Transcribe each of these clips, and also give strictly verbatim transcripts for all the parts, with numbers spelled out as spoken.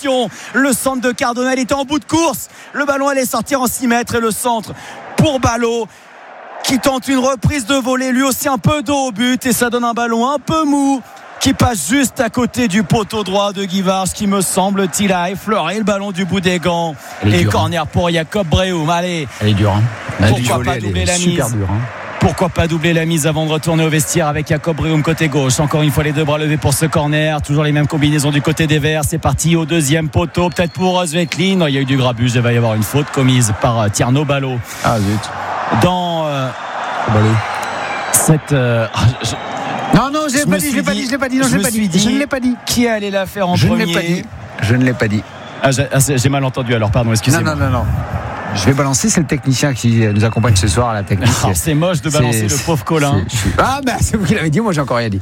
attention, le centre de Cardona, il était en bout de course, le ballon allait sortir en six mètres et le centre pour Ballot qui tente une reprise de volée, lui aussi un peu dos au but, et ça donne un ballon un peu mou qui passe juste à côté du poteau droit de Guy Varche, qui me semble-t-il a effleuré le ballon du bout des gants. Et dure, corner hein. pour Jacob Breum. Allez, elle est dure hein. Pourquoi pas doubler la mise dure, hein. Pourquoi pas doubler la mise avant de retourner au vestiaire avec Jacob Breum côté gauche. Encore une fois les deux bras levés pour ce corner. Toujours les mêmes combinaisons du côté des Verts. C'est parti au deuxième poteau. Peut-être pour Svetlin. Non, il y a eu du grabuge. Il va y avoir une faute commise par Tierno Ballot. Ah zut. Dans euh, Ballot. cette... Euh, je, Non, non, je l'ai pas dit, je l'ai pas dit, je l'ai pas dit, non, je l'ai pas dit. Je ne l'ai pas dit. Qui allait la faire en je premier? Je ne l'ai pas dit. Je ne l'ai pas dit. Ah, j'ai, ah, j'ai mal entendu alors, pardon, excusez-moi. Non, non, non, non. Je vais balancer, c'est le technicien qui nous accompagne ce soir à la technique. Ah, c'est moche de balancer c'est, le pauvre Colin. C'est, ah, bah, c'est vous qui l'avez dit, moi j'ai encore rien dit.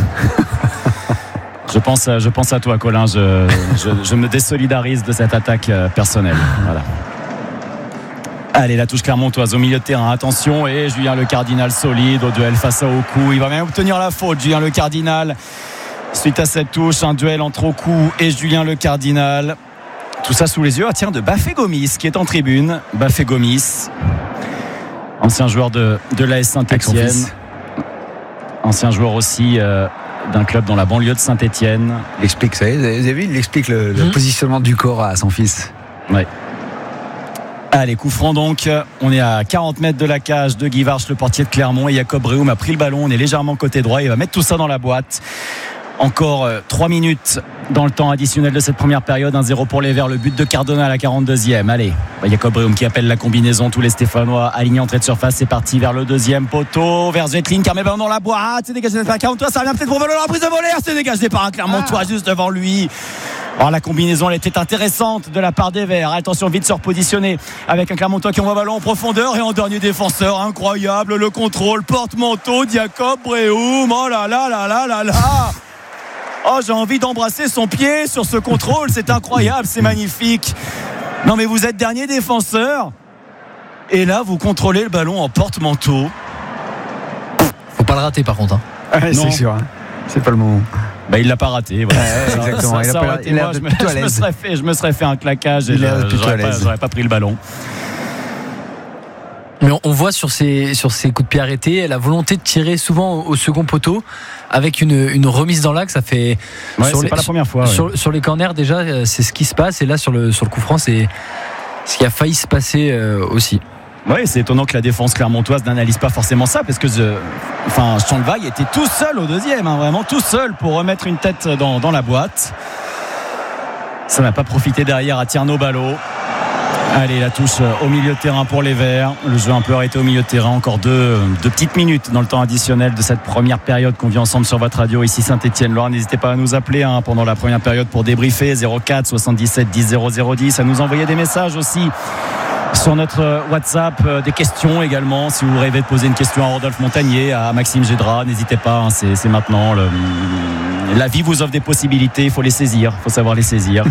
Je pense, je pense à toi, Colin. Je, je, je me désolidarise de cette attaque personnelle. Voilà. Allez, la touche clermontoise au milieu de terrain, attention, et Julien Le Cardinal solide au duel face à Oku, il va même obtenir la faute, Julien Le Cardinal, suite à cette touche, un duel entre Oku et Julien Le Cardinal, tout ça sous les yeux, ah tiens, de Bafé Gomis qui est en tribune. Bafé Gomis, ancien joueur de, de l'A S Saint-Etienne, ancien joueur aussi euh, d'un club dans la banlieue de Saint-Etienne. Il explique ça, vous avez vu, il explique le, le mmh. positionnement du corps à son fils. Oui. Allez, coup franc donc, on est à quarante mètres de la cage de Guy Varche, le portier de Clermont, et Jacob Breum a pris le ballon, on est légèrement côté droit, il va mettre tout ça dans la boîte. Encore euh, trois minutes dans le temps additionnel de cette première période, un zéro pour les Verts, le but de Cardona à la quarante-deuxième. Allez, bah, Jacob Breum qui appelle la combinaison, tous les Stéphanois alignés entrée de surface, c'est parti vers le deuxième poteau, vers Zetlin qui remet le ballon dans la boîte, c'est dégagé par quarante-trois, ça revient peut-être pour Valo, la prise de volée, c'est dégagé par un Clermontois ah. juste devant lui. Alors la combinaison elle était intéressante de la part des Verts. Attention, vite se repositionner avec un Clermontois qui envoie ballon en profondeur et en dernier défenseur, incroyable le contrôle, porte-manteau, Jacob Breum. Oh là là là là là là. Oh, j'ai envie d'embrasser son pied sur ce contrôle, c'est incroyable, c'est magnifique. Non mais vous êtes dernier défenseur et là vous contrôlez le ballon en porte-manteau. Faut pas le rater par contre. Hein. Ouais, c'est sûr. Hein. C'est pas le moment. Bah, il l'a pas raté. Voilà. Ouais, exactement. Ça, ça, ça il a pas, moi, je, me, je, me serais fait, je me serais fait un claquage et je, j'aurais, pas, j'aurais pas pris le ballon. Mais on voit sur ces, sur ces coups de pied arrêtés la volonté de tirer souvent au, au second poteau avec une, une remise dans l'axe. Ça fait ouais, sur c'est les, pas la première fois. Sur, ouais. sur les corners déjà, c'est ce qui se passe. Et là sur le, sur le coup franc, c'est ce qui a failli se passer euh, aussi. Oui, c'est étonnant que la défense clermontoise n'analyse pas forcément ça, parce que je, enfin, Strandweig était tout seul au deuxième, hein, vraiment tout seul pour remettre une tête dans, dans la boîte. Ça n'a pas profité derrière à Tierno Ballot. Allez, la touche au milieu de terrain pour les Verts. Le jeu un peu arrêté au milieu de terrain. Encore deux, deux petites minutes dans le temps additionnel de cette première période qu'on vit ensemble sur votre radio ici Saint-Etienne-Loire. N'hésitez pas à nous appeler hein, pendant la première période pour débriefer. zéro quatre soixante-dix-sept dix zéro zéro dix. À nous envoyer des messages aussi sur notre WhatsApp, euh, des questions également. Si vous rêvez de poser une question à Rodolphe Montagnier, à Maxime Gédra, n'hésitez pas, hein, c'est, c'est maintenant. Le, la vie vous offre des possibilités, il faut les saisir, il faut savoir les saisir.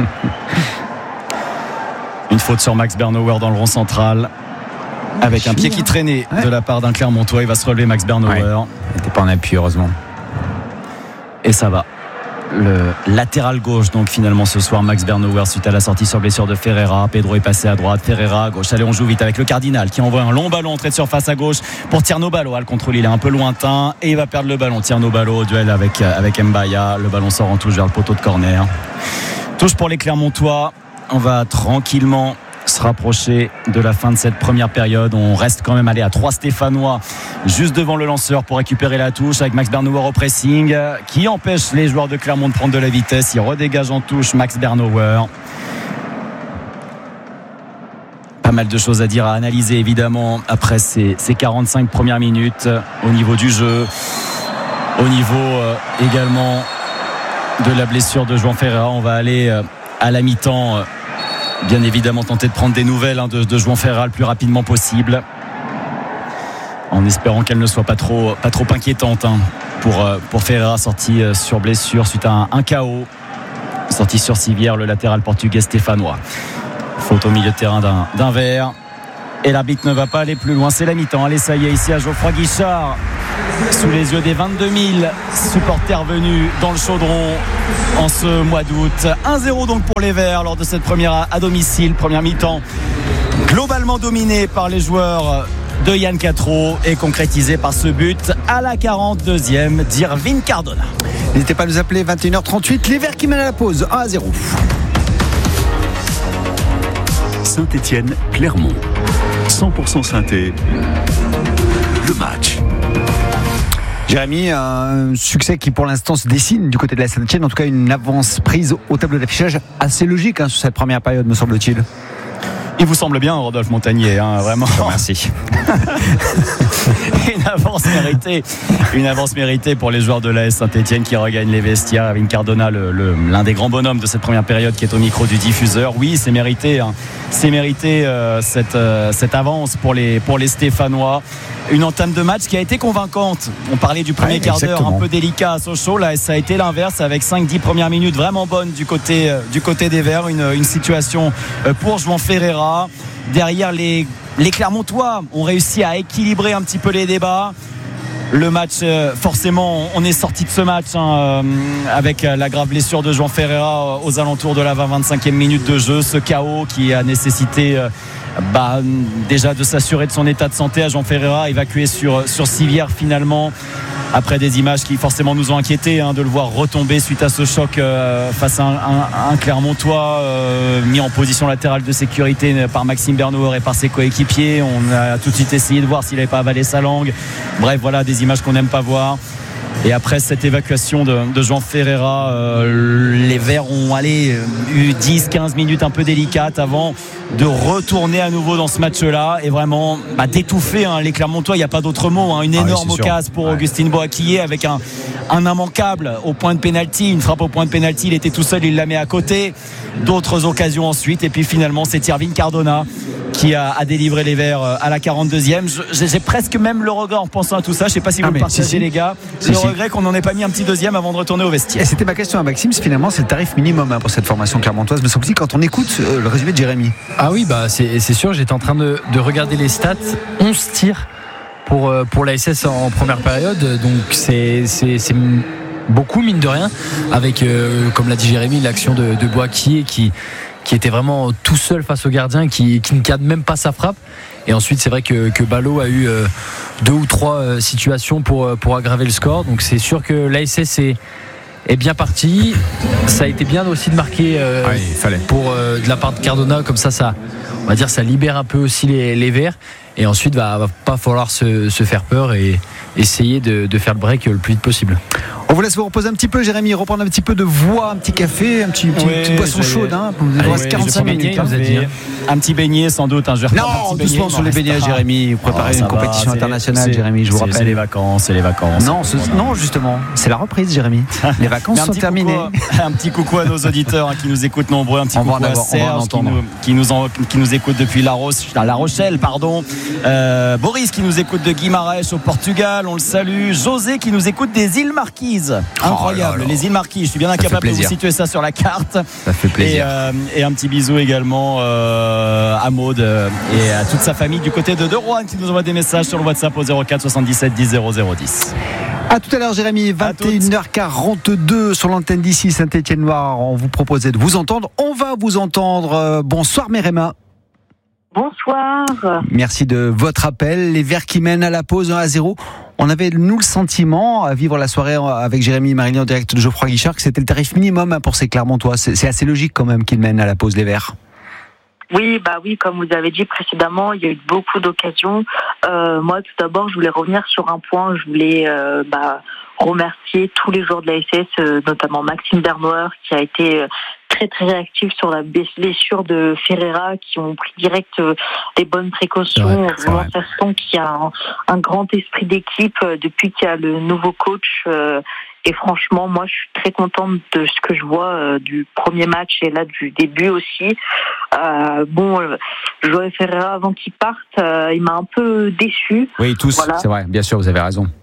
Une faute sur Max Bernauer dans le rond central, avec un pied qui traînait ouais. de la part d'un Clermontois. Il va se relever Max Bernauer. Ouais. Il n'était pas en appui, heureusement. Et ça va. Le latéral gauche donc finalement ce soir, Max Bernauer suite à la sortie sur blessure de Ferreira. Pedro est passé à droite, Ferreira à gauche. Allez, on joue vite avec le Cardinal qui envoie un long ballon entrée de surface à gauche pour Tierno Ballot. Le contrôle il est un peu lointain et il va perdre le ballon. Tierno Ballot au duel avec, avec Mbaya. Le ballon sort en touche vers le poteau de corner. Touche pour les Clermontois. On va tranquillement se rapprocher de la fin de cette première période. On reste quand même allé à trois Stéphanois juste devant le lanceur pour récupérer la touche avec Max Bernauer au pressing qui empêche les joueurs de Clermont de prendre de la vitesse. Il redégage en touche Max Bernauer. Pas mal de choses à dire, à analyser évidemment après ces, ces quarante-cinq premières minutes au niveau du jeu, au niveau euh, également de la blessure de João Ferreira. On va aller euh, à la mi-temps euh, bien évidemment tenter de prendre des nouvelles hein, de, de João Ferreira le plus rapidement possible, en espérant qu'elle ne soit pas trop, pas trop inquiétante hein, pour, pour Ferreira, sorti sur blessure suite à un, un K O, sorti sur civière, le latéral portugais stéphanois. Faute au milieu de terrain d'un, d'un Vert et l'arbitre ne va pas aller plus loin, c'est la mi-temps. Allez, ça y est, ici à Geoffroy Guichard sous les yeux des vingt-deux mille supporters venus dans le Chaudron en ce mois d'août. un zéro donc pour les Verts lors de cette première à domicile, première mi-temps globalement dominée par les joueurs de Yann Quatreau et concrétisée par ce but à la quarante-deuxième d'Irvine Cardona. N'hésitez pas à nous appeler, vingt et une heures trente-huit, les Verts qui mènent à la pause, un à zéro. Saint-Étienne, Clermont, cent pour cent Sainté, le match. Jérémy, un succès qui pour l'instant se dessine du côté de la Saint-Étienne, en tout cas une avance prise au tableau d'affichage assez logique hein, sur cette première période, me semble-t-il. Il vous semble bien, Rodolphe Montagnier, hein, vraiment. Merci. Une avance méritée, une avance méritée pour les joueurs de l'A S Saint-Étienne qui regagnent les vestiaires. Irvine Cardona, le, le, l'un des grands bonhommes de cette première période, qui est au micro du diffuseur. Oui, c'est mérité, hein. c'est mérité euh, cette, euh, cette avance pour les, pour les Stéphanois. Une entame de match qui a été convaincante. On parlait du premier ouais, quart d'heure un peu délicat à Sochaux. Là, ça a été l'inverse avec cinq dix premières minutes vraiment bonnes du côté, euh, du côté des Verts. Une, une situation euh, pour João Ferreira. Derrière, les, les Clermontois ont réussi à équilibrer un petit peu les débats. Le match, euh, forcément, on est sorti de ce match hein, euh, avec la grave blessure de João Ferreira aux alentours de la vingt vingt-cinquième minute de jeu. Ce chaos qui a nécessité euh, bah, déjà de s'assurer de son état de santé à João Ferreira, évacué sur, sur civière finalement. Après des images qui forcément nous ont inquiétés hein, de le voir retomber suite à ce choc euh, face à un, un, un Clermontois euh, mis en position latérale de sécurité par Maxime Bernauer et par ses coéquipiers. On a tout de suite essayé de voir s'il n'avait pas avalé sa langue. Bref, voilà des images qu'on n'aime pas voir. Et après cette évacuation de, de João Ferreira, euh, les Verts ont allé, eu dix quinze minutes un peu délicates avant de retourner à nouveau dans ce match-là et vraiment bah, d'étouffer hein, les Clermontois. Il n'y a pas d'autre mot. Hein, une énorme ah oui, occasion pour ouais. Augustin Boakillé avec un, un immanquable au point de pénalty. Une frappe au point de pénalty. Il était tout seul, il la met à côté. D'autres occasions ensuite. Et puis finalement, c'est Irvine Cardona qui a, a délivré les Verts à la quarante-deuxième. Je, j'ai presque même le regret en pensant à tout ça. Je ne sais pas si vous ah, le partagez si, si. les gars. Si, le si. regret qu'on n'en ait pas mis un petit deuxième avant de retourner au vestiaire. Et c'était ma question à Maxime. Finalement, c'est le tarif minimum hein, pour cette formation clermontoise. Me semble-t-il quand on écoute euh, le résumé de Jérémy. Ah oui, bah c'est, c'est sûr. J'étais en train de, de regarder les stats. onze tirs pour pour l'A S S en première période. Donc c'est c'est, c'est beaucoup mine de rien. Avec euh, comme l'a dit Jérémy, l'action de, de Boakillé qui qui était vraiment tout seul face au gardien, qui, qui ne cadre même pas sa frappe. Et ensuite, c'est vrai que, que Ballot a eu euh, deux ou trois euh, situations pour, pour aggraver le score. Donc c'est sûr que l'A S S est, est bien parti. Ça a été bien aussi de marquer euh, ouais, il fallait. pour, euh, de la part de Cardona. Comme ça, ça, on va dire, ça libère un peu aussi les, les Verts. Et ensuite, bah, va pas falloir se, se faire peur et essayer de, de faire le break le plus vite possible. On vous laisse vous reposer un petit peu, Jérémy, reprendre un petit peu de voix, un petit café, un petit, petit, oui, petite boisson chaude. Hein, il vous reste quarante-cinq minutes. Hein, dit, hein. Un petit beignet sans doute. Hein, je vais non, doucement sur les beignets, Jérémy. Vous préparez oh, une compétition va, internationale, c'est, Jérémy, je vous c'est, rappelle. C'est les vacances, c'est les vacances. Non, ce, non justement, c'est la reprise, Jérémy. Les vacances sont terminées. Coucou, un petit coucou à nos auditeurs hein, qui nous écoutent nombreux. Un petit on coucou à Serge qui nous, qui, nous en, qui nous écoute depuis La, Roche, La Rochelle. Pardon. Euh, Boris qui nous écoute de Guimarães au Portugal. On le salue. José qui nous écoute des îles Marquises. Incroyable. Oh là là. Les îles Marquises. Je suis bien incapable de vous situer ça sur la carte. Ça fait plaisir. Et, euh, et un petit bisou également euh, à Maud euh, et à toute sa famille du côté de De Rouen qui nous envoie des messages sur le WhatsApp au zéro quatre soixante-dix-sept dix zéro zéro dix. A tout à l'heure, Jérémy, vingt et une heures quarante-deux sur l'antenne d'ici Saint-Étienne-Loire. On vous proposait de vous entendre. On va vous entendre. Bonsoir, Merema. Bonsoir. Merci de votre appel. Les Verts qui mènent à la pause un à zéro. On avait, nous, le sentiment, à vivre la soirée avec Jérémy et Marilyn en direct de Geoffroy Guichard, que c'était le tarif minimum pour ces Clermontois. C'est, c'est assez logique quand même qu'ils mènent à la pause, les Verts. Oui, bah oui, comme vous avez dit précédemment, il y a eu beaucoup d'occasions. Euh, moi, tout d'abord, je voulais revenir sur un point. Je voulais euh, bah, remercier tous les joueurs de l'A S S, euh, notamment Maxime Bernauer, qui a été euh, très très réactif sur la blessure de Ferreira, qui ont pris direct euh, les bonnes précautions. Vraiment, ça sent qu'il y a un, un grand esprit d'équipe euh, depuis qu'il y a le nouveau coach. Euh, et franchement, moi, je suis très contente de ce que je vois euh, du premier match et là du début aussi. Euh, bon, euh, João Ferreira, avant qu'il parte, euh, il m'a un peu déçu. Oui, tous, voilà. C'est vrai, bien sûr, vous avez raison.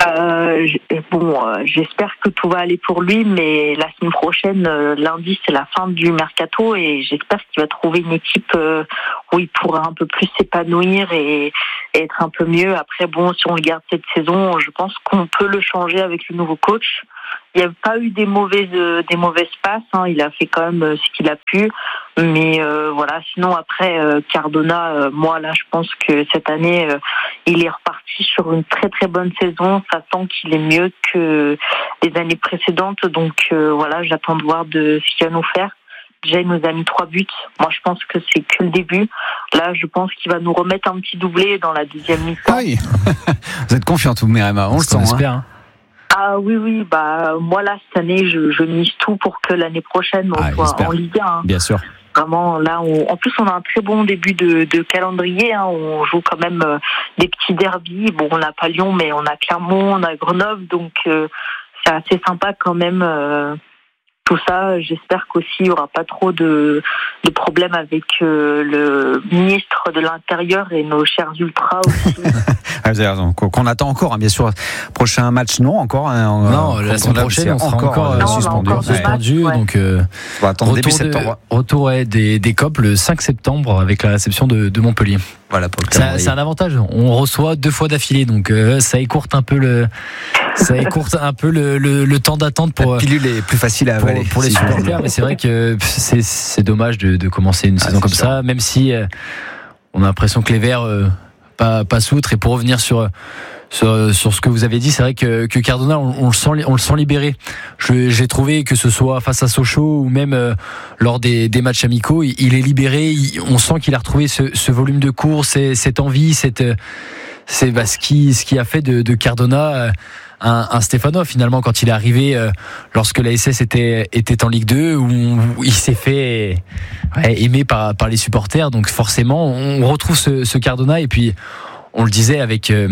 Euh, bon, euh, j'espère que tout va aller pour lui, mais la semaine prochaine, euh, lundi, c'est la fin du mercato et j'espère qu'il va trouver une équipe euh, où il pourra un peu plus s'épanouir et, et être un peu mieux. Après, bon, si on regarde cette saison, je pense qu'on peut le changer avec le nouveau coach. Il n'y a pas eu des mauvaises euh, des mauvaises passes, hein. Il a fait quand même euh, ce qu'il a pu, mais euh, voilà. Sinon après euh, Cardona, euh, moi là, je pense que cette année, euh, il est reparti sur une très très bonne saison. Ça sent qu'il est mieux que les années précédentes, donc euh, voilà, j'attends de voir de ce qu'il va nous faire. Déjà, il nous a mis trois buts. Moi, je pense que c'est que le début. Là, je pense qu'il va nous remettre un petit doublé dans la deuxième mi-temps. Ah oui. Vous êtes confiante, vous, Myriam, on le sent. On espère. Hein. Ah oui, oui, bah moi là, cette année, je, je mise tout pour que l'année prochaine, on Ah, soit j'espère. en Ligue un. Hein. Bien sûr. Vraiment, là, on, en plus, on a un très bon début de, de calendrier. Hein. On joue quand même euh, des petits derbies. Bon, on n'a pas Lyon, mais on a Clermont, on a Grenoble, donc euh, c'est assez sympa quand même. Euh, tout ça, j'espère qu'aussi il n'y aura pas trop de, de problèmes avec euh, le ministre de l'Intérieur et nos chers ultras aussi. Ah, vous avez raison. Qu'on attend encore, hein, bien sûr. Prochain match, non, encore. Hein, non, euh, la semaine prochaine, on sera encore, encore euh, non, suspendu. encore Ouais. suspendu. Ouais. Donc, euh, On va attendre début retour, de, septembre. retour ouais, des, des C O P le cinq septembre avec la réception de, de Montpellier. Voilà, pour le Ça, calendrier. c'est un avantage. On reçoit deux fois d'affilée, donc euh, ça écourte un peu le, ça écourte un peu le, le, le temps d'attente pour. La pilule est plus facile à Pour, avaler. pour les si je puis dire. supporters, mais c'est vrai que c'est, c'est dommage de, de commencer une Ah, saison c'est comme sûr. ça, même si euh, on a l'impression que les Verts euh, pas, passent outre. Et pour revenir sur, sur, sur ce que vous avez dit, c'est vrai que, que Cardona, on, on, le sent, on le sent libéré. Je, j'ai trouvé que ce soit face à Sochaux ou même euh, lors des, des matchs amicaux, il, il est libéré. Il, on sent qu'il a retrouvé ce, ce volume de course, et cette envie, cette, c'est bah, ce, qui, ce qui a fait de, de Cardona. Euh, Un, un Stéphanois finalement quand il est arrivé euh, lorsque la S S était, était en Ligue deux où, où il s'est fait ouais, aimer par, par les supporters, donc forcément on retrouve ce, ce Cardona. Et puis on le disait avec euh,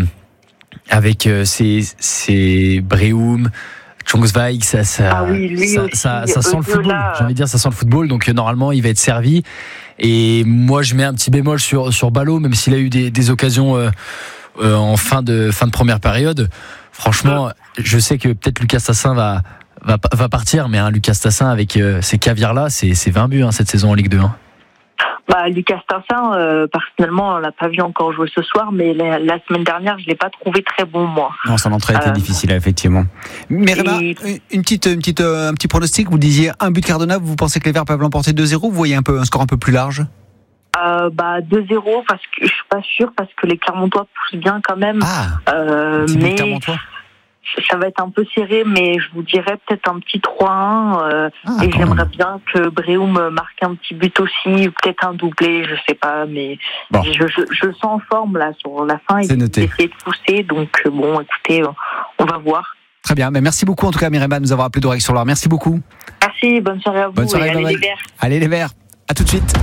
avec euh, ces, ces Breum, Tjongzweig, ça, ça, Ah oui, lui ça, aussi, ça, ça sent eux le football. deux-là. J'ai envie de dire, ça sent le football. Donc euh, normalement, il va être servi. Et moi, je mets un petit bémol sur sur Ballot, même s'il a eu des, des occasions euh, euh, en fin de fin de première période. Franchement, je sais que peut-être Lucas Tassin va va, va partir, mais hein, Lucas Tassin avec euh, ces caviars-là, c'est, c'est vingt buts hein, cette saison en Ligue deux. Hein. Bah, Lucas Tassin, euh, personnellement, on l'a pas vu encore jouer ce soir, mais la, la semaine dernière, je l'ai pas trouvé très bon, moi. Non, son entrée était Euh, difficile, effectivement. Mais Réma, et- une petite, une petite, euh, un petit pronostic. Vous disiez un but de Cardona. Vous pensez que les Verts peuvent l'emporter deux zéro? Vous voyez un peu un score un peu plus large? Euh, bah, deux zéro, parce que je suis pas sûre, parce que les Clermontois poussent bien quand même. Ah, Euh, petit but mais Clermontois. ça va être un peu serré, mais je vous dirais peut-être un petit trois un. Euh, Ah, et quand j'aimerais même. bien que Breum marque un petit but aussi, peut-être un doublé, je sais pas, mais Bon. je, je, je le sens en forme là sur la fin. C'est il noté. essaie de pousser, donc euh, bon, écoutez, euh, on va voir. Très bien. Mais merci beaucoup en tout cas, Myriam, de nous avoir appelé d'Oreille sur l'Or. Merci beaucoup. Merci, bonne soirée à vous. Bonne soirée, et allez bye les bye. Verts. Allez les Verts. À tout de suite.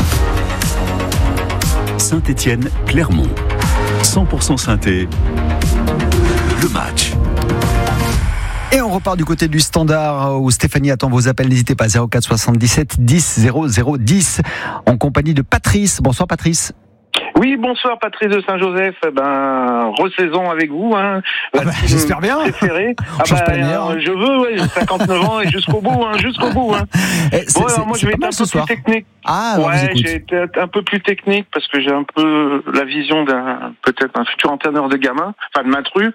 Saint-Étienne, Clermont. cent pour cent Sainté. Le match. Et on repart du côté du standard où Stéphanie attend vos appels. N'hésitez pas, zéro quatre soixante-dix-sept dix zéro zéro dix, en compagnie de Patrice. Bonsoir Patrice. Oui, bonsoir Patrice de Saint-Joseph. Eh ben, resaison avec vous. Hein. Ah bah, j'espère bien. Préféré. On change pas les meilleurs, hein. Je veux, ouais, j'ai cinquanteneuf ans et jusqu'au bout, hein, jusqu'au bout. Hein. Eh, c'est- Bon, c'est- alors moi, c'est je vais pas être mal un ce peu soir. plus technique. Ah, on vous Ouais, écoute. j'ai été un peu plus technique parce que j'ai un peu la vision d'un peut-être un futur entraîneur de gamin, enfin de Matru.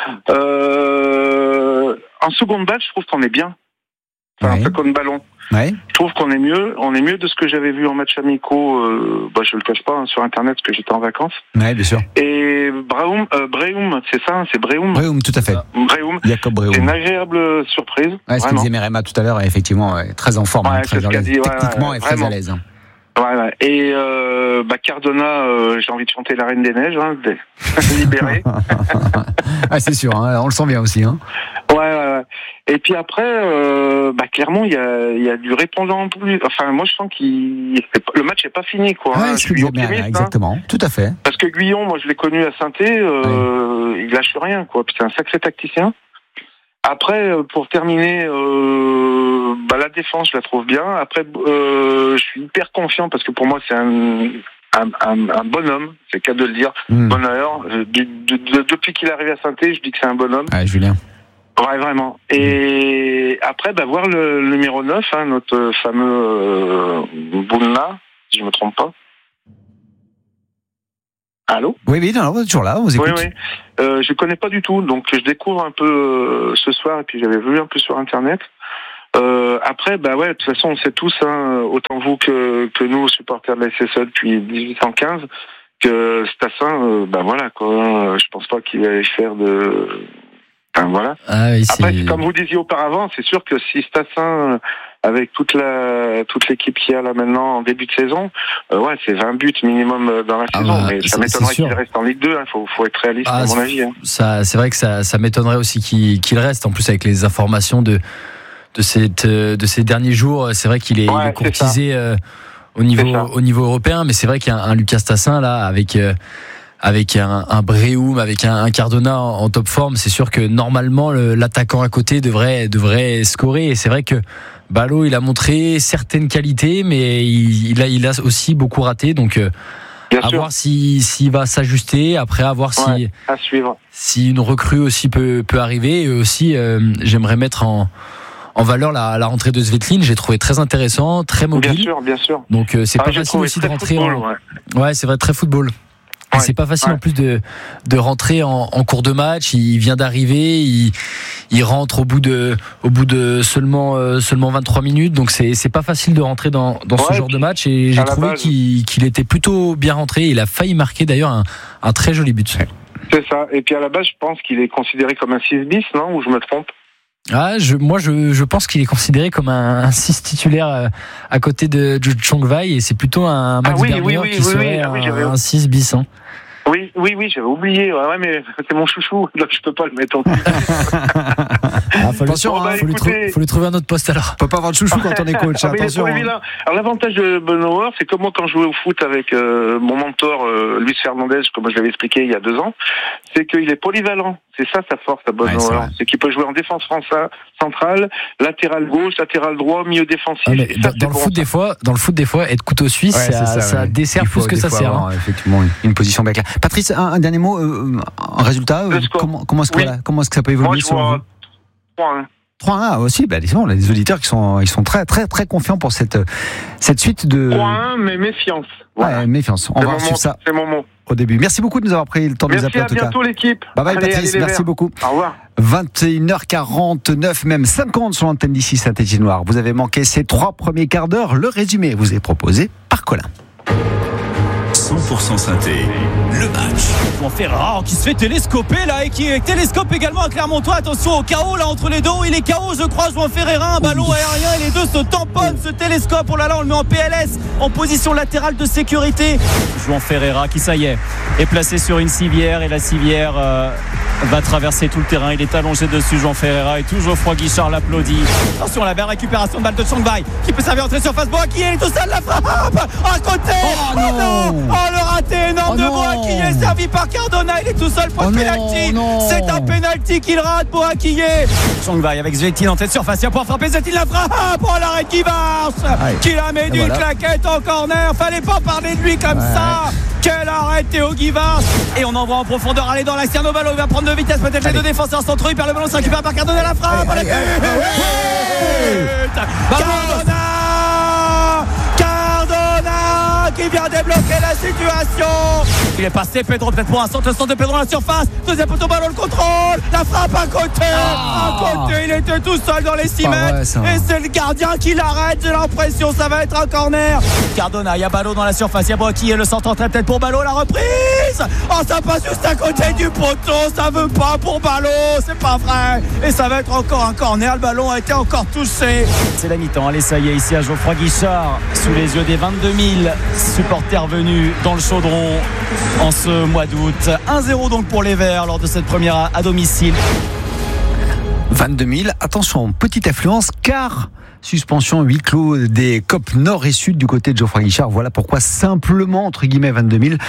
Euh, en seconde balle, je trouve qu'on est bien. Enfin, Ouais. un peu comme ballon. Ouais. Je trouve qu'on est mieux. On est mieux de ce que j'avais vu en match amicaux. Euh, bah, je le cache pas hein, sur Internet parce que j'étais en vacances. Ouais, bien sûr. Et Breum, euh, Breum, c'est ça, hein, c'est Breum. Breum, tout à fait. Breum. Jacob C'est une Breum. agréable surprise. Ouais, ce que vraiment. disait Myriam tout à l'heure, effectivement, ouais, très en forme, Ouais, hein, c'est très ce à qu'a l'aise. dit, ouais, Techniquement ouais, et très vraiment. à l'aise. hein. Ouais, ouais. Et euh, bah, Cardona, euh, j'ai envie de chanter la Reine des Neiges, hein, des- libéré. Ah, c'est sûr, hein, on le sent bien aussi. Hein. Ouais, ouais, ouais. Et puis après, euh, bah, clairement, il y a, il y a du répondant en plus. Enfin, moi, je sens qu'il le match n'est pas fini, quoi. Ouais, hein. ce Je que suis disait Myriam, optimiste, hein. exactement. Tout à fait. Parce que Guyon, moi, je l'ai connu à Saint-Étienne, euh, il lâche rien, quoi. Puis c'est un sacré tacticien. Après, euh, pour terminer, euh, bah, la défense, je la trouve bien. Après, euh, je suis hyper confiant parce que pour moi, c'est un, un, un, un bonhomme, c'est le cas de le dire. Mmh. Bonheur. De, de, de, depuis qu'il est arrivé à Saint-Étienne, je dis que c'est un bonhomme. Ah, Julien. Ouais, vraiment. Et après, bah, voir le, le numéro neuf, hein, notre fameux euh, Boulna, si je me trompe pas. Allô ? Oui, oui, non, non, toujours là, on vous écoute. Oui, oui. Euh, je connais pas du tout, donc je découvre un peu euh, ce soir, et puis j'avais vu un peu sur Internet. Euh, après, bah ouais, de toute façon, on sait tous, hein, autant vous que, que nous, supporters de la S S E depuis dix-huit cent quinze, que Stassin, euh, bah voilà, quoi. Je pense pas qu'il allait faire de... Enfin, voilà. Ah oui, après, c'est... comme vous disiez auparavant, c'est sûr que si Stassin, avec toute la toute l'équipe qu'il y a là maintenant en début de saison, euh, ouais, c'est vingt buts minimum dans la ah saison. bah, mais ça m'étonnerait qu'il reste en Ligue deux. Il hein, faut, faut être réaliste, ah, à mon avis. Hein. Ça, c'est vrai que ça, ça m'étonnerait aussi qu'il, qu'il reste. En plus, avec les informations de de cette de ces derniers jours, c'est vrai qu'il est, ouais, il est courtisé euh, au niveau au niveau européen. Mais c'est vrai qu'il y a un, un Lucas Stassin là avec. Euh, avec un, un Bréoum, avec un, un Cardona en, en top forme, c'est sûr que normalement le, l'attaquant à côté devrait devrait scorer. Et c'est vrai que Ballot, il a montré certaines qualités, mais il, il a il a aussi beaucoup raté. Donc euh, à sûr. voir si s'il va s'ajuster. Après, à voir si ouais, à suivre. si une recrue aussi peut peut arriver. Et aussi, euh, j'aimerais mettre en en valeur la, la rentrée de Svetlin. J'ai trouvé très intéressant, très mobile. Bien sûr, bien sûr. Donc euh, c'est ah, pas facile aussi de rentrer. Football, en... ouais. ouais, c'est vrai, très football. Ouais, c'est pas facile ouais. en plus de de rentrer en, en cours de match. Il vient d'arriver, il il rentre au bout de au bout de seulement euh, seulement vingt-trois minutes. Donc c'est c'est pas facile de rentrer dans dans ouais, ce genre de match. Et j'ai trouvé base, qu'il qu'il était plutôt bien rentré. Il a failli marquer d'ailleurs un un très joli but. C'est ça. Et puis à la base, je pense qu'il est considéré comme un six bis, non ? Ou je me trompe ? Ah, je, moi, je, je pense qu'il est considéré comme un, un six titulaire à côté de Chongwei et c'est plutôt un Max ah oui, Berger oui, oui, qui oui, serait oui, oui, un, un six bis. Hein. Oui, oui, oui, j'avais oublié. Ouais, ouais, mais c'est mon chouchou, donc je peux pas le mettre en plus. ah, faut, attention, bon, hein, bah, faut, écoutez... lui trou- faut lui trouver un autre poste alors. On peut pas avoir de chouchou quand on est coach. ah, attention. Hein. Alors l'avantage de Bonheur, c'est que moi quand je jouais au foot avec euh, mon mentor euh, Luis Fernandez, comme je l'avais expliqué il y a deux ans, c'est qu'il est polyvalent. C'est ça sa force à Bonheur, ouais, c'est, c'est qu'il peut jouer en défense française, centrale, latéral gauche, latéral droit, milieu défensif. Ah, mais ça, dans, dans le foot ça. des fois, dans le foot des fois, être couteau suisse, ouais, ça, ça, ça ouais. dessert plus que ça sert. Hein. Effectivement, une position bien claire. Patrice, un, un dernier mot, euh, un résultat. Euh, comment, comment est-ce que oui. voilà, comment est-ce que ça peut évoluer sur vous ? trois un trois un aussi, bah, disons, les auditeurs qui sont, ils sont très, très, très confiants pour cette, cette suite de. trois un mais méfiance. Voilà. Ouais, méfiance. On c'est va suivre ça. C'est mon mot. Au début. Merci beaucoup de nous avoir pris le temps de merci nous appeler en tout cas. Merci à bientôt l'équipe. Bye bye allez, Patrice, allez, merci verts. beaucoup. Au revoir. vingt et une heures quarante-neuf, même cinquante sur l'antenne d'ici Saint-Étienne-Noir. Vous avez manqué ces trois premiers quarts d'heure. Le résumé vous est proposé par Colin. cent pour cent Synthé, le match. On fait rare qui se fait télescoper là et qui télescope également à Clermontois. Attention au chaos là entre les deux. Il est K O, je crois. Juan Ferreira, un ballon aérien et les deux se tamponnent. Ce télescope, oh là là, on le met en P L S en position latérale de sécurité. Juan Ferreira qui, ça y est, est placé sur une civière et la civière euh, va traverser tout le terrain. Il est allongé dessus, Juan Ferreira, et tout Geoffroy Guichard l'applaudit. Attention, la belle récupération de balle de Chongwei qui peut servir entrée surface. Boaki, il est tout seul, la frappe à côté. Oh, oh non, non. Oh, le raté énorme oh de Boaki est servi par Cardona. Il est tout seul pour oh le pénalty. C'est un pénalty qu'il rate, Boaki. Chongwei avec Svetlin en tête surface. Il va pouvoir frapper. Svetlin la frappe. Oh, l'arrêt de Givars qui la met d'une voilà. claquette en corner. Fallait pas parler de lui comme ouais. ça. Quel arrêt Théo Givars. Et on envoie en profondeur. Allez dans l'axe. Tierno Ballot va prendre de vitesse. Peut-être les deux défenseurs centraux. Il perd le ballon. Se récupère par Cardona. La frappe. Allez, allez, allez, allez. Cardona. Cardona qui vient débloquer la situation. Il est passé. Pedro peut-être pour un centre. Le centre de Pedro à la surface. Deuxième poteau, ballon, le contrôle. La frappe à côté. Oh. À côté. Il était tout seul dans les six mètres. Ouais, et c'est le gardien qui l'arrête. J'ai l'impression ça va être un corner. Cardona, il y a Ballot dans la surface. Il y a Boaki et le centre en tête pour Ballot. La reprise. Oh, ça passe juste à côté du poteau. Ça veut pas pour Ballot. C'est pas vrai. Et ça va être encore un corner. Le ballon a été encore touché. C'est la mi-temps. Allez, ça y est, ici à Geoffroy Guichard, sous les yeux des vingt-deux mille supporters venus dans le chaudron en ce mois d'août. un zéro donc pour les Verts lors de cette première à, à domicile. vingt-deux mille, attention, petite affluence car suspension huis clos des C O P Nord et Sud du côté de Geoffroy Guichard. Voilà pourquoi simplement, entre guillemets, vingt-deux mille.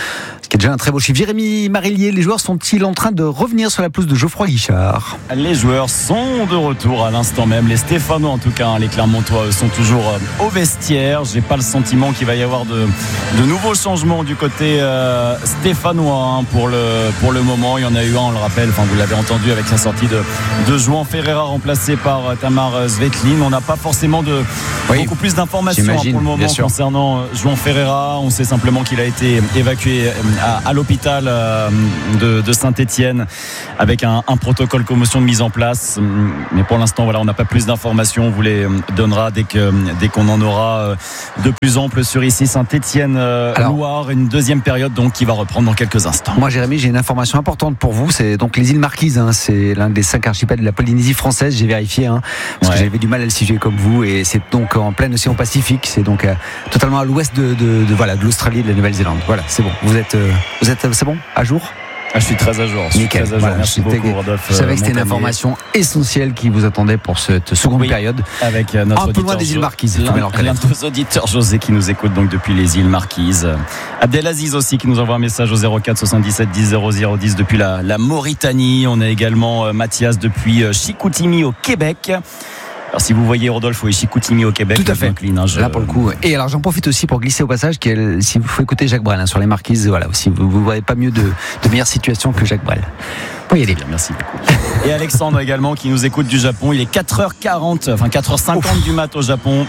qui est déjà un très beau chiffre. Jérémy Marillier, les joueurs sont-ils en train de revenir sur la pelouse de Geoffroy Guichard? Les joueurs sont de retour à l'instant même. Les Stéphanois, en tout cas, hein, les Clermontois sont toujours euh, au vestiaire. J'ai pas le sentiment qu'il va y avoir de, de nouveaux changements du côté euh, stéphanois hein, pour, le, pour le moment. Il y en a eu un, on le rappelle, enfin, vous l'avez entendu avec la sortie de, de Joan Ferreira remplacé par euh, Tamar Svetlin. On n'a pas forcément de, oui, beaucoup plus d'informations hein, pour le moment concernant Joan Ferreira. On sait simplement qu'il a été évacué à, à l'hôpital euh, de, de Saint-Étienne avec un, un protocole commotion de mise en place. Mais pour l'instant, voilà, on n'a pas plus d'informations. On vous les donnera dès, que, dès qu'on en aura de plus ample sur ici Saint-Étienne euh, Loire. Une deuxième période donc qui va reprendre dans quelques instants. Moi, Jérémy, j'ai une information importante pour vous. C'est donc les îles Marquises. Hein, c'est l'un des cinq archipels de la Polynésie française. J'ai vérifié hein, parce ouais. que j'avais du mal à le situer comme vous. Et c'est donc en plein océan Pacifique. C'est donc euh, totalement à l'ouest de, de, de, voilà, de l'Australie et de la Nouvelle-Zélande. Voilà, c'est bon. Vous êtes, euh, vous êtes, c'est bon, à jour? Ah, je suis très à jour. Je suis très à jour. Voilà, Merci beaucoup, Rodolphe. Je savais que c'était une information essentielle qui vous attendait pour cette seconde oui, période. Avec notre un peu loin des îles Marquises. L'un, l'un de nos auditeurs, José, qui nous écoute donc depuis les îles Marquises. Abdelaziz aussi, qui nous envoie un message au zéro quatre soixante-dix-sept dix zéro zéro dix depuis la, la Mauritanie. On a également euh, Mathias depuis euh, Chicoutimi au Québec. Alors si vous voyez Rodolphe et Chicoutimi au Québec, tout à fait. Clean, hein, je... Là pour le coup. Et alors j'en profite aussi pour glisser au passage qu'il si vous faut écouter Jacques Brel hein, sur les Marquises, voilà aussi vous vous voyez pas mieux de, de meilleure situation que Jacques Brel. Oui, allez. Bien, merci beaucoup. Et Alexandre également qui nous écoute du Japon. Il est quatre heures quarante, enfin quatre heures cinquante Ouf. Du mat au Japon.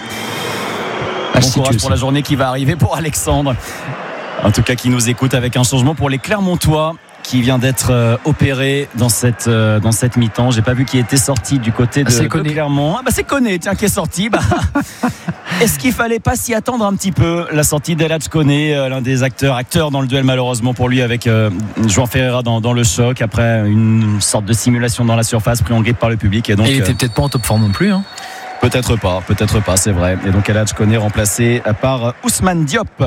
Bon courage pour la journée qui va arriver pour Alexandre. En tout cas, qui nous écoute avec un changement pour les Clermontois, qui vient d'être euh, opéré dans cette, euh, dans cette mi-temps. J'ai pas vu qui était sorti du côté de, ah, de Clermont. Ah bah c'est Koné, tiens, qui est sorti. Bah, est-ce qu'il fallait pas s'y attendre un petit peu? La sortie d'Eladj Koné, euh, l'un des acteurs, acteurs dans le duel malheureusement pour lui avec euh, Joan Ferreira dans, dans le choc, après une sorte de simulation dans la surface pris en grippe par le public. Et donc, et il était euh, peut-être pas en top forme non plus. Hein. Peut-être pas, peut-être pas, c'est vrai. Et donc Eladj Koné remplacé par Ousmane Diop.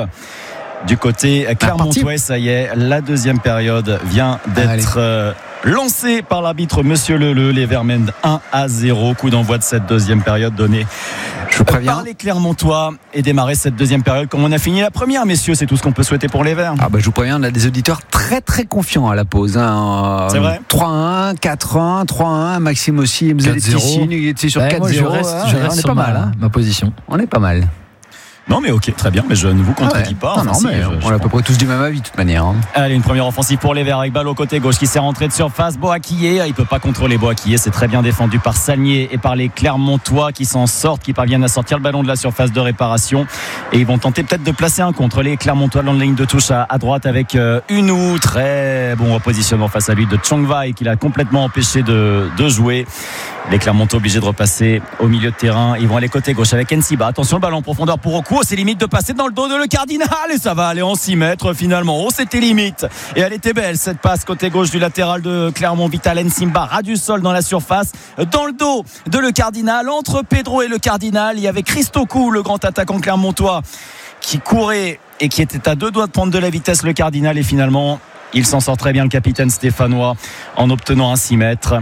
Du côté Clermontois, ça y est, la deuxième période vient d'être euh, lancée par l'arbitre Monsieur Leleu. Les Verts mènent un à zéro. Coup d'envoi de cette deuxième période donnée Je vous préviens. par les Clermontois et démarrer cette deuxième période comme on a fini la première, messieurs. C'est tout ce qu'on peut souhaiter pour les Verts. Ah bah je vous préviens, on a des auditeurs très très confiants à la pause. Hein. C'est vrai. trois à un, quatre à un, trois à un. Maxime aussi, il était sur ouais, quatre zéro. Je reste, je reste on est sur pas ma, mal, hein, ma position. On est pas mal. Non mais ok, très bien, mais je ne vous contredis ah ouais. pas. Non, enfin, non, si, mais je, on je est à peu près tous du même avis de toute manière. Hein. Allez, une première offensive pour les Verts avec balle au côté gauche qui s'est rentré de surface. Boakillé, il ne peut pas contrôler Boakillé, c'est très bien défendu par Salmier et par les Clermontois qui s'en sortent, qui parviennent à sortir le ballon de la surface de réparation. Et ils vont tenter peut-être de placer un contre les Clermontois dans la ligne de touche à, à droite avec euh, Unou, très bon repositionnement face à lui de Chongwai qui l'a complètement empêché de, de jouer. Les Clermontois obligés de repasser au milieu de terrain. Ils vont aller côté gauche avec Nsiba. Attention, le ballon en profondeur pour Oku. C'est limite de passer dans le dos de le Cardinal. Et ça va aller en six mètres finalement. Oh, c'était limite. Et elle était belle cette passe côté gauche du latéral de Clermont. Vital Nsimba, ras du sol dans la surface. Dans le dos de le Cardinal. Entre Pedro et le Cardinal, il y avait Christo Kou, le grand attaquant clermontois, qui courait et qui était à deux doigts de prendre de la vitesse le Cardinal. Et finalement, il s'en sort très bien le capitaine stéphanois en obtenant un six mètres.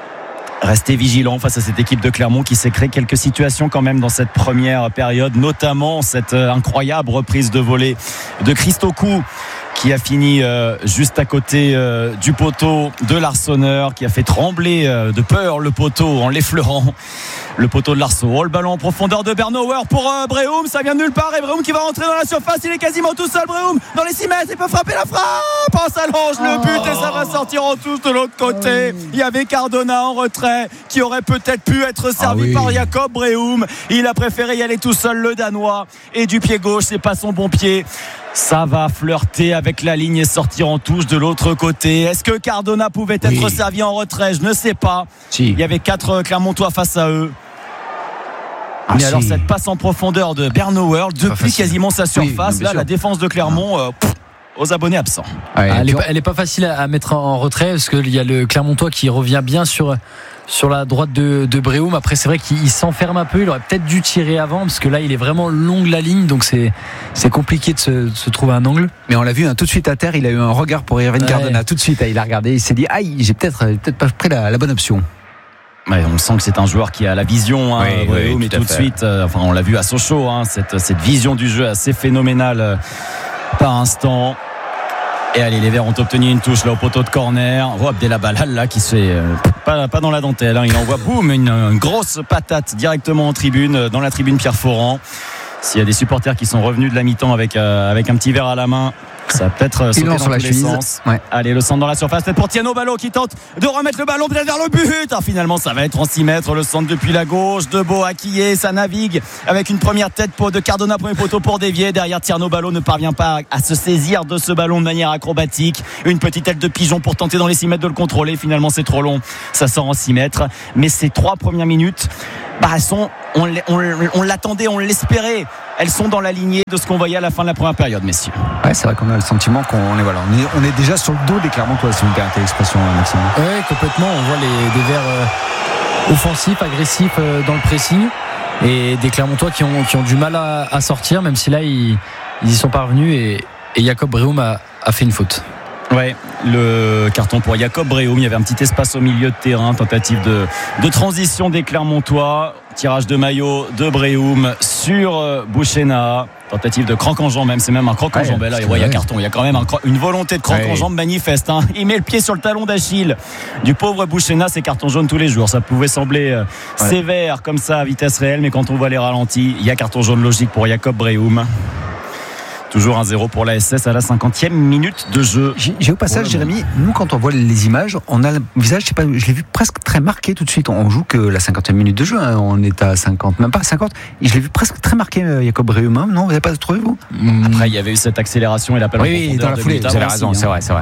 Restez vigilants face à cette équipe de Clermont qui s'est créé quelques situations quand même dans cette première période, notamment cette incroyable reprise de volée de Christo Kou qui a fini euh, juste à côté euh, du poteau de l'Arseneur, qui a fait trembler euh, de peur le poteau en l'effleurant. Le poteau de l'Arceau. Oh, le ballon en profondeur de Bernauer pour euh, Breum. Ça vient de nulle part. Et Breum qui va rentrer dans la surface. Il est quasiment tout seul, Breum. Dans les six mètres, il peut frapper la frappe. Oh, ça longe le but et ça va sortir en touche de l'autre côté. Il y avait Cardona en retrait qui aurait peut-être pu être servi ah oui. par Jacob Breum. Il a préféré y aller tout seul, le Danois. Et du pied gauche, c'est pas son bon pied. Ça va flirter avec la ligne et sortir en touche de l'autre côté. Est-ce que Cardona pouvait être oui. servi en retrait? Je ne sais pas. Si. Il y avait quatre Clermontois face à eux. Ah, mais si. Alors cette passe en profondeur de Bernauer depuis quasiment sa surface, oui, là sûr. La défense de Clermont euh, pff, aux abonnés absents. Ouais, ah, elle, est pas, elle est pas facile à mettre en retrait parce qu'il y a le Clermontois qui revient bien sur sur la droite de, de Breum. Après c'est vrai qu'il s'enferme un peu, il aurait peut-être dû tirer avant parce que là il est vraiment long la ligne, donc c'est, c'est compliqué de se, de se trouver un angle. Mais on l'a vu hein, tout de suite à terre, il a eu un regard pour Irvine ouais. Cardona tout de suite, il a regardé, il s'est dit aïe, j'ai peut-être, peut-être pas pris la, la bonne option. Ouais, on sent que c'est un joueur qui a la vision, hein, oui, oui, mais tout, tout de suite, euh, enfin on l'a vu à Sochaux, hein, cette, cette vision du jeu assez phénoménale euh, par instant. Et allez, les Verts ont obtenu une touche là au poteau de corner. Oh, Abdelbalal là qui se fait euh, pas, pas dans la dentelle, hein. Il envoie boum une, une grosse patate directement en tribune, dans la tribune Pierre Fauran. S'il y a des supporters qui sont revenus de la mi-temps avec, euh, avec un petit verre à la main, ça va peut-être sauter dans sur la tous les sens. Ouais. Allez, le centre dans la surface, peut-être pour Tiano Ballo qui tente de remettre le ballon peut-être vers le but. Ah, finalement, ça va être en six mètres. Le centre depuis la gauche de Boakye, ça navigue avec une première tête de Cardona, premier poteau pour dévier. Derrière, Tiano Ballo ne parvient pas à se saisir de ce ballon de manière acrobatique. Une petite tête de pigeon pour tenter dans les six mètres de le contrôler. Finalement, c'est trop long. Ça sort en six mètres. Mais ces trois premières minutes, bah, elles sont, on, on, on l'attendait, on l'espérait. Elles sont dans la lignée de ce qu'on voyait à la fin de la première période, messieurs. Ouais, c'est vrai qu'on a le sentiment qu'on est, voilà, on est, on est déjà sur le dos des Clermontois, si vous me permettez l'expression, Maxime. Oui, complètement. On voit les, des Verts euh, offensifs, agressifs euh, dans le pressing, et des Clermontois qui ont, qui ont du mal à, à sortir, même si là, ils, ils y sont parvenus, et, et Jacob Breum a, a fait une faute. Ouais, le carton pour Jacob Breum. Il y avait un petit espace au milieu de terrain, tentative de, de transition des Clermontois, tirage de maillot de Breum sur euh, Bouchena, tentative de crank en jambe, même c'est même un crank en jambe. Ouais, là, il y a carton, il y a quand même un, une volonté de crank ouais. en jambe manifeste, hein. Il met le pied sur le talon d'Achille du pauvre Bouchena. C'est carton jaune tous les jours. Ça pouvait sembler euh, ouais. sévère comme ça à vitesse réelle, mais quand on voit les ralentis, il y a carton jaune logique pour Jacob Breum. Toujours un zéro pour la S S à la cinquantième minute de jeu. J'ai, j'ai au passage, Jérémy, nous quand on voit les images, on a le visage, je sais pas, je l'ai vu presque très marqué tout de suite. On joue que la cinquantième minute de jeu, hein. On est à cinquante, même pas cinquante. Et je l'ai vu presque très marqué, Jacob Breum. Non, vous n'avez pas trouvé, vous? Après, il y avait eu cette accélération et l'appel en profondeur. Oui, dans la foulée, vous avez raison, aussi, c'est hein. vrai, c'est vrai.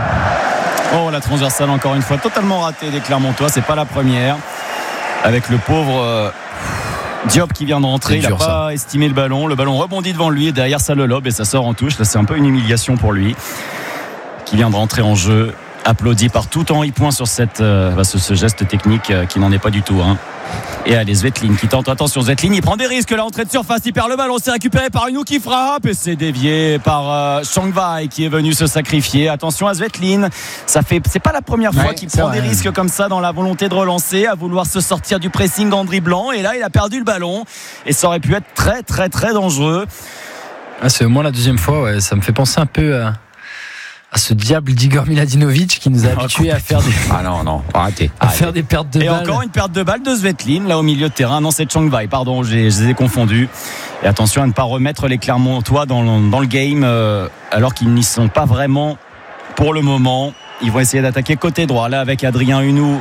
Oh, la transversale encore une fois, totalement ratée des Clermontois. C'est pas la première. Avec le pauvre euh, Diop qui vient de rentrer, il n'a pas ça. estimé le ballon. Le ballon rebondit devant lui et derrière ça le lobe et ça sort en touche. Là, c'est un peu une humiliation pour lui qui vient de rentrer en jeu. Applaudi par tout Henri Point sur cette, euh, ce, ce geste technique euh, qui n'en est pas du tout. Hein. Et allez, Zvetlin qui tente, attention, Zvetlin, il prend des risques. Là, entrée de surface, il perd le ballon, c'est récupéré par Unou qui frappe et c'est dévié par euh, Changwei qui est venu se sacrifier. Attention à Zvetlin, ça fait, c'est pas la première fois ouais, qu'il prend vrai. des risques comme ça dans la volonté de relancer, à vouloir se sortir du pressing en dribblant. Et là, il a perdu le ballon et ça aurait pu être très, très, très dangereux. Ah, c'est au moins la deuxième fois, ouais. Ça me fait penser un peu à. à ce diable d'Igor Miladinovic qui nous a habitués à faire des ah non non arrêtez à faire des pertes de balles. Et balles. Encore une perte de balles de Zvetlin là au milieu de terrain. Non, c'est Changwei, pardon, j'ai, je les ai confondus. Et attention à ne pas remettre les Clermontois dans le, dans le game euh, alors qu'ils n'y sont pas vraiment pour le moment. Ils vont essayer d'attaquer côté droit là avec Adrien Unou.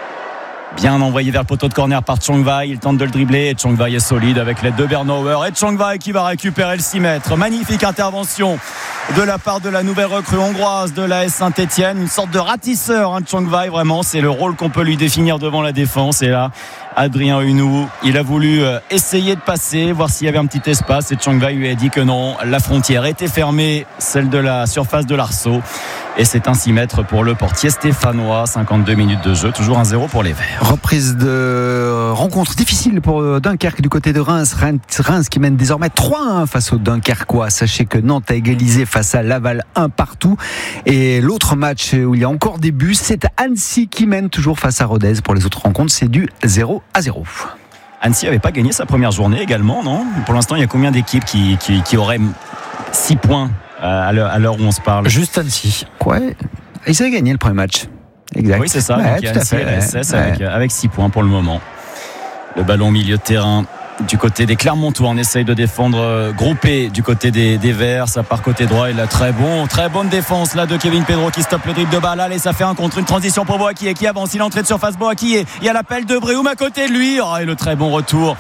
Bien envoyé vers le poteau de corner par Changwei. Il tente de le dribbler et Changwei est solide avec l'aide de Bernauer. Et Changwei qui va récupérer le six mètres. Magnifique intervention de la part de la nouvelle recrue hongroise de l'A S Saint-Etienne. Une sorte de ratisseur, hein, Changwei, vraiment. C'est le rôle qu'on peut lui définir devant la défense. Et là, Adrien Unou, il a voulu essayer de passer, voir s'il y avait un petit espace. Et Changwei lui a dit que non. La frontière était fermée, celle de la surface de l'Arceau. Et c'est un six mètres pour le portier stéphanois. cinquante-deux minutes de jeu, toujours un zéro pour les Verts. Reprise de rencontre difficile pour Dunkerque du côté de Reims. Reims qui mène désormais trois un face aux Dunkerquois. Sachez que Nantes a égalisé face à Laval un partout. Et l'autre match où il y a encore des buts, c'est Annecy qui mène toujours face à Rodez. Pour les autres rencontres, c'est du zéro à zéro. Annecy n'avait pas gagné sa première journée également, non? Pour l'instant, il y a combien d'équipes qui, qui, qui auraient six points à l'heure, à l'heure où on se parle? Juste Annecy. Ouais. Ils avaient gagné le premier match. Exact. Oui, c'est ça. Ouais, donc, il y a Annecy et la S S ouais. avec, avec six points pour le moment. Le ballon au milieu de terrain du côté des Clermontois. On essaye de défendre euh, groupé du côté des, des Verts. Ça part côté droit. Et là, très bon, très bonne défense là de Kevin Pedro qui stoppe le dribble de balle. Allez, ça fait un contre, une transition pour Boakye qui avance. Il entrée de surface Boakye. Il y a l'appel de Breum à côté de lui. Oh, et le très bon retour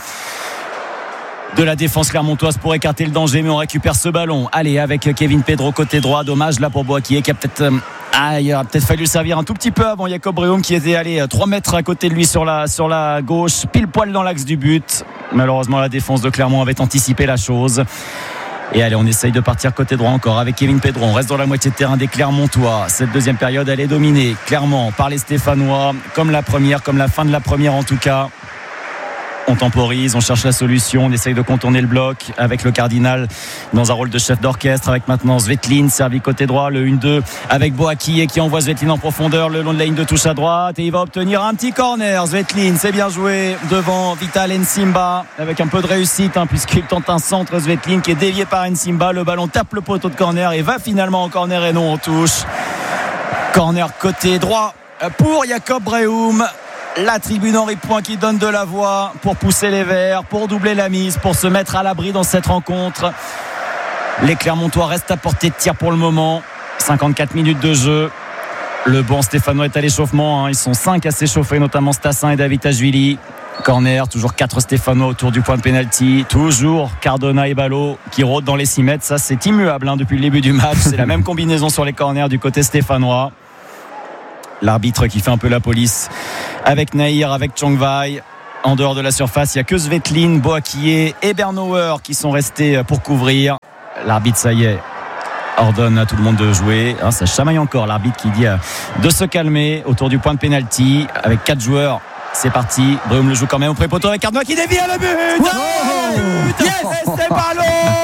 de la défense clermontoise pour écarter le danger, mais on récupère ce ballon. Allez, avec Kevin Pedro côté droit. Dommage là pour Boakye qui a peut-être euh, ah, il a peut-être fallu le servir un tout petit peu avant Jacob Breum qui était allé trois mètres à côté de lui sur la, sur la gauche, pile poil dans l'axe du but. Malheureusement, la défense de Clermont avait anticipé la chose. Et allez, on essaye de partir côté droit encore avec Kevin Pedro. On reste dans la moitié de terrain des Clermontois. Cette deuxième période, elle est dominée clairement par les Stéphanois, comme la première, comme la fin de la première en tout cas. On temporise, on cherche la solution, on essaye de contourner le bloc avec le Cardinal dans un rôle de chef d'orchestre, avec maintenant Svetlin servi côté droit, le un deux avec Boakye qui envoie Svetlin en profondeur le long de la ligne de touche à droite et il va obtenir un petit corner. Svetlin, c'est bien joué devant Vital Nsimba avec un peu de réussite hein, puisqu'il tente un centre. Svetlin qui est dévié par Nsimba, le ballon tape le poteau de corner et va finalement en corner et non en touche. Corner côté droit pour Jacob Brehum. La tribune Henri Point qui donne de la voix pour pousser les Verts, pour doubler la mise, pour se mettre à l'abri dans cette rencontre. Les Clermontois restent à portée de tir pour le moment. cinquante-quatre minutes de jeu. Le banc stéphanois est à l'échauffement hein. Ils sont cinq à s'échauffer, notamment Stassin et Davitashvili. Corner, toujours quatre Stéphanois autour du point de pénalty. Toujours Cardona et Ballot qui rôdent dans les six mètres. Ça c'est immuable hein, depuis le début du match. C'est la même combinaison sur les corners du côté stéphanois. L'arbitre qui fait un peu la police avec Nahir, avec Chongvai. En dehors de la surface, il n'y a que Svetlin, Boakye et Bernauer qui sont restés pour couvrir. L'arbitre, ça y est, ordonne à tout le monde de jouer. Hein, ça chamaille encore. L'arbitre qui dit de se calmer autour du point de pénalty avec quatre joueurs. C'est parti. Brehum le joue quand même au pré-poteau avec Cardona qui dévie à le but. Oh oh yes, et c'est Ballot.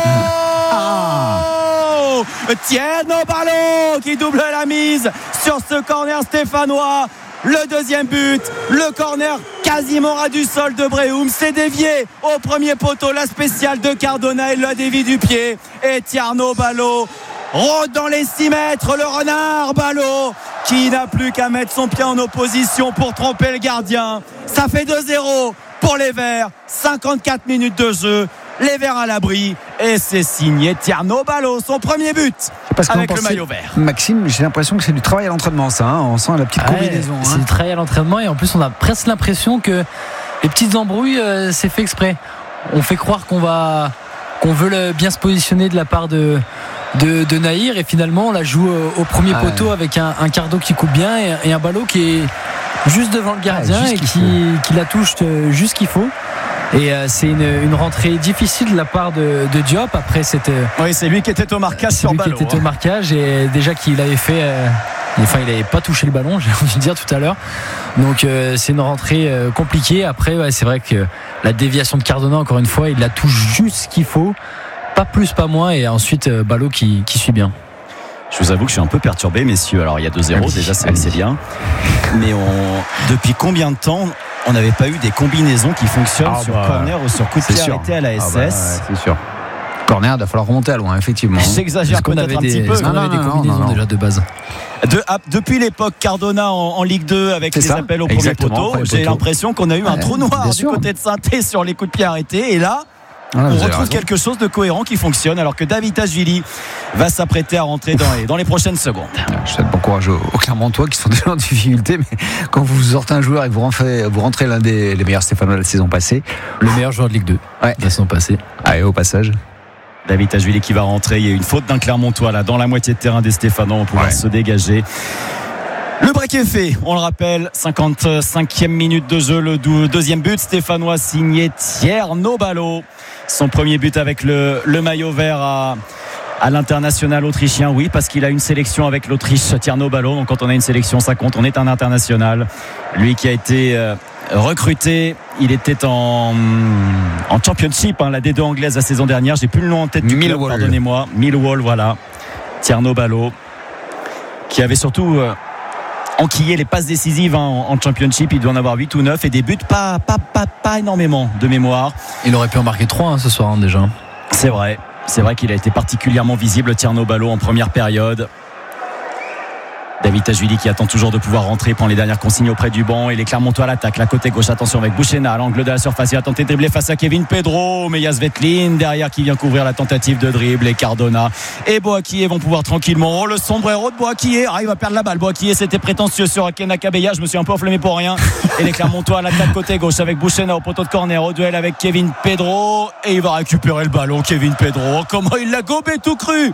Tierno Ballot qui double la mise sur ce corner stéphanois. Le deuxième but, le corner quasiment ras du sol de Brehum, c'est dévié au premier poteau, la spéciale de Cardona, il l'a dévié du pied et Tierno Ballot rôde dans les six mètres, le renard Ballot qui n'a plus qu'à mettre son pied en opposition pour tromper le gardien. Ça fait deux zéro pour les Verts, cinquante-quatre minutes de jeu. Les Verts à l'abri et c'est signé Tierno Ballot, son premier but avec le maillot vert. Maxime, j'ai l'impression que c'est du travail à l'entraînement ça, hein, on sent la petite combinaison. Ouais, hein. C'est du travail à l'entraînement et en plus on a presque l'impression que les petites embrouilles euh, c'est fait exprès. On fait croire qu'on va qu'on veut le, bien se positionner de la part de de, de Nahir et finalement on la joue au, au premier ouais. poteau avec un, un Cardo qui coupe bien et, et un Ballot qui est juste devant le gardien ah, et qui, qui la touche juste qu'il faut. Et euh, c'est une, une rentrée difficile de la part de, de Diop. Après, c'était. Oui, c'est lui qui était au marquage sur lui Ballot. Qui était hein. au marquage et déjà qu'il avait fait. Euh, enfin, il n'avait pas touché le ballon, j'ai envie de dire tout à l'heure. Donc, euh, c'est une rentrée euh, compliquée. Après, ouais, c'est vrai que la déviation de Cardona, encore une fois, il la touche juste ce qu'il faut. Pas plus, pas moins. Et ensuite, euh, Ballot qui, qui suit bien. Je vous avoue que je suis un peu perturbé, messieurs. Alors, il y a deux zéro, déjà, c'est, c'est bien. Mais on... depuis combien de temps on n'avait pas eu des combinaisons qui fonctionnent ah sur bah, corner ou sur coup de pied arrêté à la S S? Ah bah, ouais, c'est sûr. Corner, il va falloir remonter à loin, effectivement. J'exagère peut-être un des, petit peu. On avait des combinaisons non, non, non. déjà de base. De, à, depuis l'époque Cardona en, en Ligue deux avec c'est les ça, appels au premier poteau, premier j'ai poteau. l'impression qu'on a eu ouais, un trou noir du sûr. côté de Saint-Étienne sur les coups de pied arrêtés. Et là, Ah, on retrouve quelque chose de cohérent qui fonctionne alors que Davitashvili va s'apprêter à rentrer dans les, dans les prochaines secondes. Je souhaite bon courage aux, aux Clermontois qui sont déjà en difficulté, mais quand vous sortez un joueur et que vous rentrez, vous rentrez l'un des les meilleurs Stéphanois de la saison passée, le meilleur joueur de Ligue deux ouais. de la saison passée. Allez, au passage. Davitashvili qui va rentrer, il y a une faute d'un Clermontois là dans la moitié de terrain des Stéphanois, on va pouvoir ouais. se dégager. Le break est fait, on le rappelle, cinquante-cinquième minute de jeu, le deuxième but stéphanois signé Tierno Ballot. Son premier but avec le, le maillot vert à, à l'international autrichien, oui, parce qu'il a une sélection avec l'Autriche, Tierno Ballot. Donc quand on a une sélection, ça compte, on est un international. Lui qui a été euh, recruté, il était en, en Championship, hein, la D deux anglaise la saison dernière. J'ai plus le nom en tête du club, pardonnez-moi. Millwall, voilà. Tierno Ballot, qui avait surtout... Euh, enquiller les passes décisives hein, en, en Championship, il doit en avoir huit ou neuf et des buts pas, pas, pas, pas énormément de mémoire. Il aurait pu en marquer trois hein, ce soir hein, déjà. C'est vrai, c'est vrai qu'il a été particulièrement visible, Tierno Ballot en première période. Davitashvili qui attend toujours de pouvoir rentrer, prend les dernières consignes auprès du banc et les Clermontois à l'attaque, la côté gauche, attention avec Bouchena à l'angle de la surface, il a tenté de dribbler face à Kevin Pedro, mais il y a Svetlin derrière qui vient couvrir la tentative de dribble et Cardona et Boakye vont pouvoir tranquillement, oh, le sombrero de Boakye, ah, il va perdre la balle, Boakye c'était prétentieux sur Akena Kabeya, je me suis un peu enflammé pour rien et les Clermontois à l'attaque côté gauche avec Bouchena au poteau de corner, au duel avec Kevin Pedro et il va récupérer le ballon, Kevin Pedro, oh, comment il l'a gobé tout cru.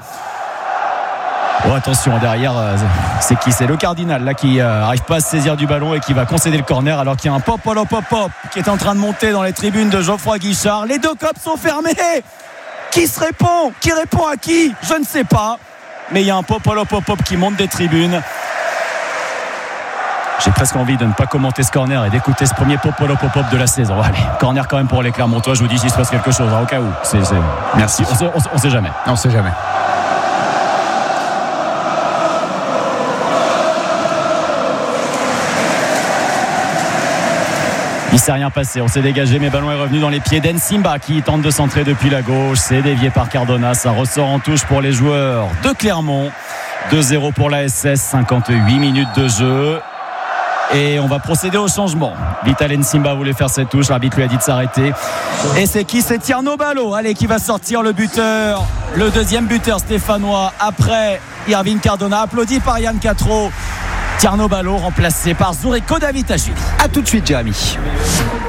Oh, attention derrière, c'est qui? C'est le Cardinal là qui n'arrive pas à se saisir du ballon et qui va concéder le corner alors qu'il y a un pop pop pop pop qui est en train de monter dans les tribunes de Geoffroy Guichard. Les deux copes sont fermés. Qui se répond? Qui répond à qui? Je ne sais pas. Mais il y a un pop pop pop pop qui monte des tribunes. J'ai presque envie de ne pas commenter ce corner et d'écouter ce premier pop-pop pop-pop de la saison. Allez, corner quand même pour les Clermontois. Je vous dis s'il se passe quelque chose, hein, au cas où. C'est, c'est... Merci. On sait, on, sait, on sait jamais. On sait jamais. Il s'est rien passé, on s'est dégagé, mais ballon est revenu dans les pieds d'Ensimba qui tente de centrer depuis la gauche. C'est dévié par Cardona, ça ressort en touche pour les joueurs de Clermont. deux zéro pour la S S, cinquante-huit minutes de jeu. Et on va procéder au changement. Vital Nsimba voulait faire cette touche, l'arbitre lui a dit de s'arrêter. Et c'est qui? C'est Tierno Ballo, allez, qui va sortir le buteur, le deuxième buteur stéphanois après Irvine Cardona, applaudi par Yann Quatreau. Tierno Ballo remplacé par Zourico Davitashvili. A tout de suite, Jérémy.